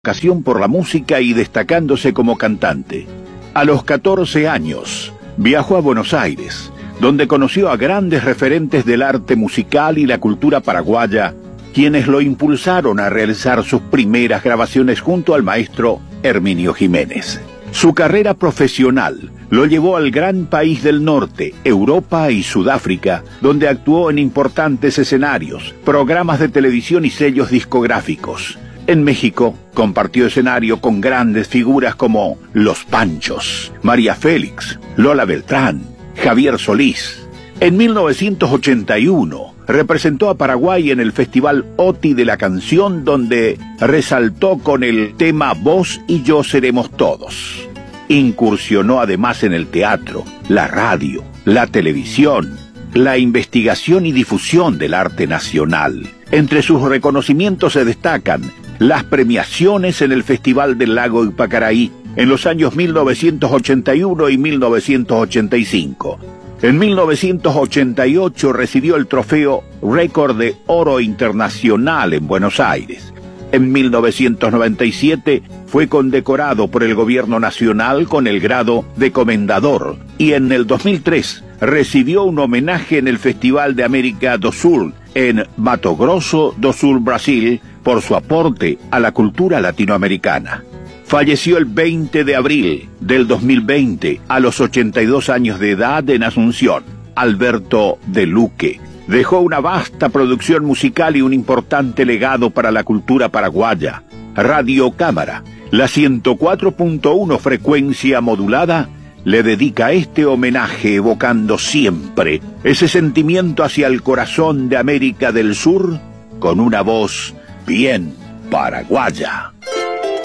vocación por la música y destacándose como cantante. A los 14 años, viajó a Buenos Aires, donde conoció a grandes referentes del arte musical y la cultura paraguaya, quienes lo impulsaron a realizar sus primeras grabaciones junto al maestro Herminio Jiménez. Su carrera profesional lo llevó al gran país del norte, Europa y Sudáfrica, donde actuó en importantes escenarios, programas de televisión y sellos discográficos. En México, compartió escenario con grandes figuras como Los Panchos, María Félix, Lola Beltrán, Javier Solís. En 1981, representó a Paraguay en el Festival OTI de la Canción, donde resaltó con el tema Vos y yo seremos todos. Incursionó además en el teatro, la radio, la televisión, la investigación y difusión del arte nacional. Entre sus reconocimientos se destacan las premiaciones en el Festival del Lago Ipacaraí en los años 1981 y 1985. En 1988 recibió el trofeo Récord de Oro Internacional en Buenos Aires. En 1997 fue condecorado por el Gobierno Nacional con el grado de Comendador y en el 2003 recibió un homenaje en el Festival de América do Sul en Mato Grosso do Sul, Brasil, por su aporte a la cultura latinoamericana. Falleció el 20 de abril del 2020 a los 82 años de edad en Asunción. Alberto de Luque dejó una vasta producción musical y un importante legado para la cultura paraguaya. Radio Cámara, la 104.1 frecuencia modulada, le dedica este homenaje evocando siempre ese sentimiento hacia el corazón de América del Sur con una voz bien paraguaya.